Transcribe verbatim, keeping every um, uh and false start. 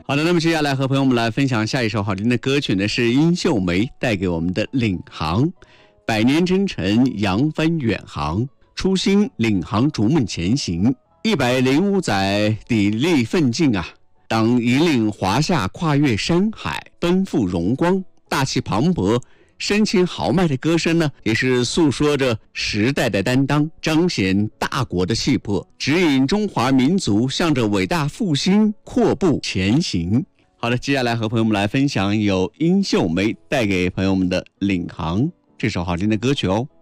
好的，那么接下来和朋友们来分享下一首好听的歌曲呢，是殷秀梅带给我们的《领航》。百年征程，扬帆远航，初心领航逐梦前行。一百零五载砥砺奋进啊，当引领华夏跨越山海，奔赴荣光，大气磅礴深情豪迈的歌声呢，也是诉说着时代的担当，彰显大国的气魄，指引中华民族向着伟大复兴阔步前行。好的，接下来和朋友们来分享由殷秀梅带给朋友们的《领航》这首好听的歌曲哦。